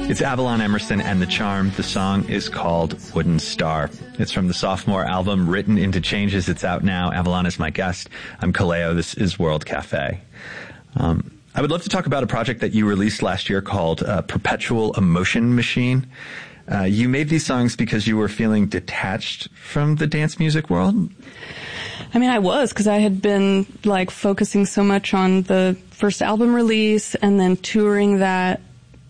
It's Avalon Emerson and The Charm. The song is called Wooden Star. It's from the sophomore album, Written into Changes. It's out now. Avalon is my guest. I'm Kaleo. This is World Cafe. I would love to talk about a project that you released last year called Perpetual Emotion Machine. You made these songs because you were feeling detached from the dance music world? I mean, I was, because I had been, like, focusing so much on the first album release and then touring that.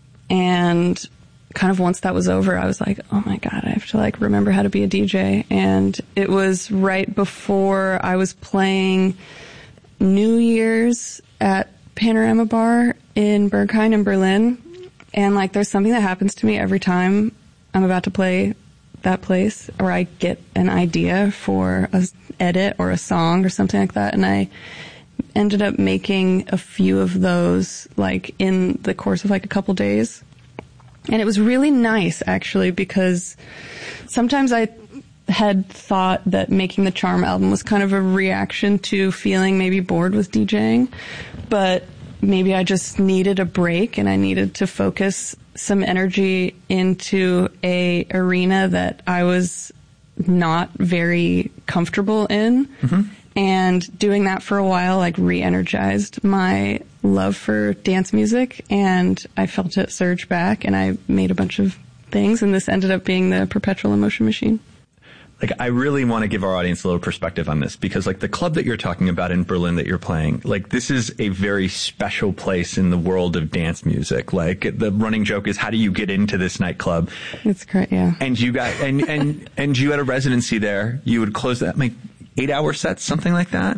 And kind of once that was over, I was like, oh my God, I have to, like, remember how to be a DJ. And it was right before I was playing New Year's at Panorama Bar in Berghain in Berlin. And, like, there's something that happens to me every time I'm about to play that place, or I get an idea for a edit or a song or something like that. And I ended up making a few of those, like, in the course of, like, a couple days. And it was really nice, actually, because sometimes I had thought that making the Charm album was kind of a reaction to feeling maybe bored with DJing, but maybe I just needed a break and I needed to focus some energy into a arena that I was not very comfortable in. Mm-hmm. And doing that for a while, like, re-energized my love for dance music, and I felt it surge back, and I made a bunch of things, and this ended up being the Perpetual Emotion Machine. Like, I really want to give our audience a little perspective on this, because, like, the club that you're talking about in Berlin that you're playing, like, this is a very special place in the world of dance music. Like, the running joke is, how do you get into this nightclub? It's great, yeah. And you got, and you had a residency there. You would close that, like, 8-hour sets, something like that?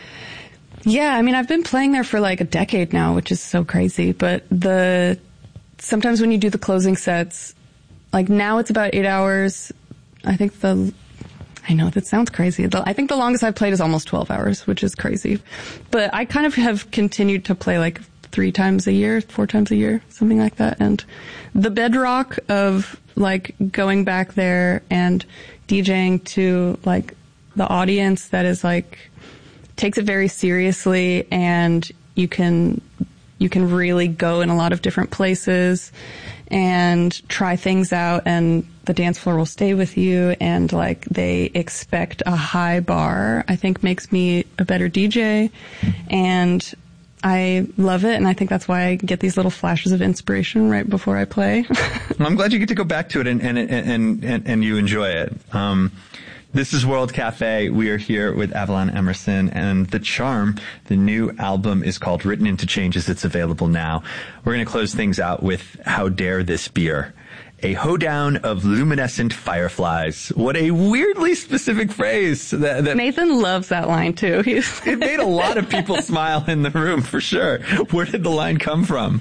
Yeah, I mean, I've been playing there for like a decade now, which is so crazy. But sometimes when you do the closing sets, like, now it's about 8 hours. I know that sounds crazy. I think the longest I've played is almost 12 hours, which is crazy. But I kind of have continued to play like 4 times a year, something like that. And the bedrock of, like, going back there and DJing to, like, the audience that is, like, takes it very seriously, and you can really go in a lot of different places and try things out, and the dance floor will stay with you, and, like, they expect a high bar, I think makes me a better DJ, and I love it, and I think that's why I get these little flashes of inspiration right before I play. Well, I'm glad you get to go back to it and you enjoy it. This is World Cafe. We are here with Avalon Emerson and The Charm. The new album is called Written into Changes. It's available now. We're going to close things out with How Dare This Beer? A hoedown of luminescent fireflies. What a weirdly specific phrase. That Nathan loves that line, too. It made a lot of people smile in the room, for sure. Where did the line come from?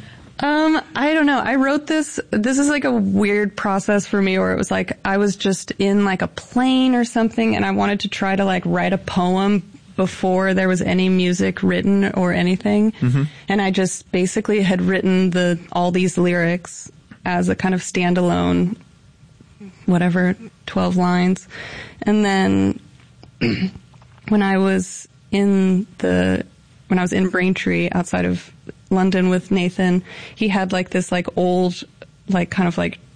I don't know. I wrote this. This is like a weird process for me, where it was like I was just in, like, a plane or something, and I wanted to try to, like, write a poem before there was any music written or anything. Mm-hmm. And I just basically had written all these lyrics as a kind of standalone, whatever, 12 lines. And then when I was in Braintree outside of London with Nathan, he had, like, this, like, old, like, kind of like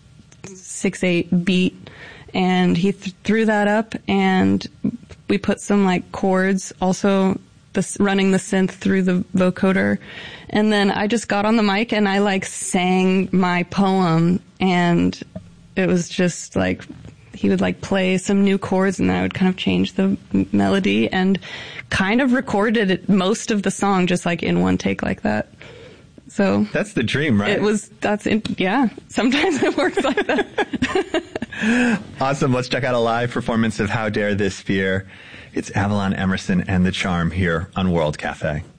6/8 beat, and he threw that up, and we put some, like, chords, also running the synth through the vocoder, and then I just got on the mic and I, like, sang my poem, and it was just, like, he would, like, play some new chords, and then I would kind of change the melody, and kind of recorded most of the song just, like, in one take like that. So that's the dream, right? Yeah. Sometimes it works like that. Awesome. Let's check out a live performance of How Dare This Beer. It's Avalon Emerson and The Charm here on World Cafe.